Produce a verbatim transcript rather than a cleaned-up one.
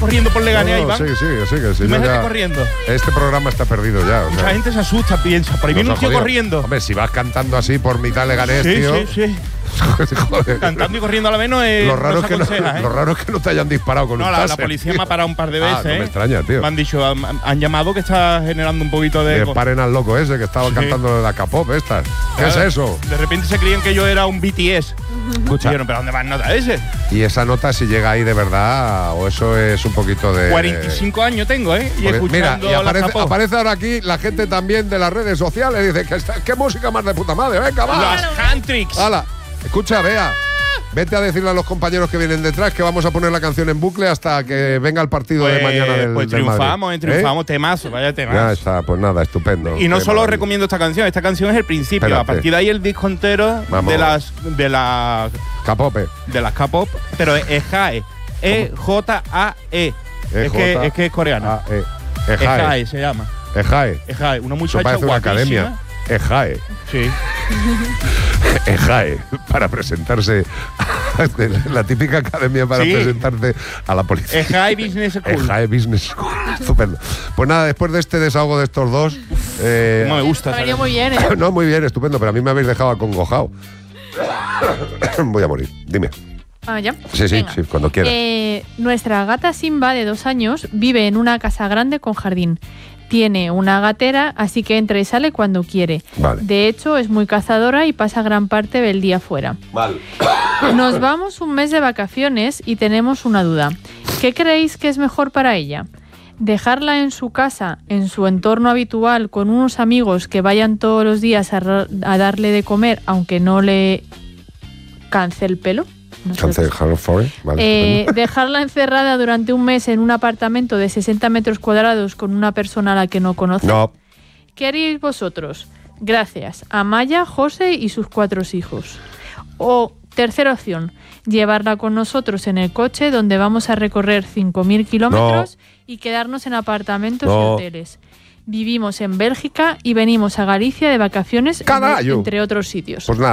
recorriendo por Leganés, no, no, Iván. Sí, sí, sí, que sí. Un mes yo ya- recorriendo. Este programa está perdido ya. O Mucha sea, gente se asusta, piensa. Por ahí viene nos un ha tío jodido. corriendo. Hombre, si vas cantando así por mitad Leganés, Sí, tío. sí, sí. Joder. Cantando y corriendo a la vez no es. Lo raro, no es se que no, aconseja, ¿eh? lo raro es que no te hayan disparado con No, un la, la taser, policía tío. me ha parado un par de veces. Ah, no me ¿eh? extraña, tío. Me han dicho, han, han llamado que está generando un poquito de. Que eco. paren al loco ese que estaba Sí. cantando la K-pop estas. ¿Qué es Claro, eso? De repente se creían que yo era un B T S. Escucha. Dijeron, ¿pero dónde va a nota ese? Y esa nota si llega ahí de verdad o eso es un poquito de… cuarenta y cinco años tengo, ¿eh? Y Porque, mira, escuchando y la aparece, K-pop. aparece ahora aquí la gente también de las redes sociales. Dice, ¿qué, está- qué música más de puta madre? Venga, va. Las Handtricks. Hala, escucha, vea. Vete a decirle a los compañeros que vienen detrás que vamos a poner la canción en bucle hasta que venga el partido Pues, de mañana del, pues del Madrid. triunfamos, eh, triunfamos, temazo, vaya ¿Eh? temazo. Ya está, pues nada, estupendo. Y no Qué solo maravilla. recomiendo esta canción, esta canción es el principio. Espérate. A partir de ahí el disco entero Vamos. de las de la Capope. de las K-pop, pero es Ejae, E J A E. Es que es que es coreano. Ah, eh, Ejae Ejae. se llama. Ejae. Ejae, una Eso muchacha parece una guapísima. academia. Ejae. Sí. Ejae. Para presentarse. La típica academia para Sí. presentarte a la policía. Ejae Business School. Ejae Business School. Estupendo. Pues nada, después de este desahogo de estos dos. eh, No me gusta. Ha venido ¿sabes? muy bien, ¿eh? no, muy bien, estupendo, pero a mí me habéis dejado acongojado. Voy a morir. Dime. Ah, ¿ya? Sí, sí, Venga. sí, cuando quieras. Eh, nuestra gata Simba, de dos años, vive en una casa grande con jardín. Tiene una gatera, así que entra y sale cuando quiere. Vale. De hecho, es muy cazadora y pasa gran parte del día fuera. Vale. Nos vamos un mes de vacaciones y tenemos una duda. ¿Qué creéis que es mejor para ella? ¿Dejarla en su casa, en su entorno habitual, con unos amigos que vayan todos los días a, ra- a darle de comer, aunque no le canse el pelo? No sé. Cancel Hard Forest. Vale. Eh, estupendo. dejarla encerrada durante un mes en un apartamento de sesenta metros cuadrados con una persona a la que no conoce. No. ¿Qué haríais vosotros? Gracias. Amaya, José y sus cuatro hijos. O, tercera opción, llevarla con nosotros en el coche donde vamos a recorrer cinco mil kilómetros y quedarnos en apartamentos No. y hoteles. Vivimos en Bélgica y venimos a Galicia de vacaciones, en- ¡Carallo! entre otros sitios. Pues nada.